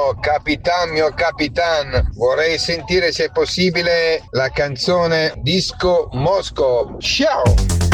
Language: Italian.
mio capitan, vorrei sentire se è possibile la canzone Disco Mosco. Ciao!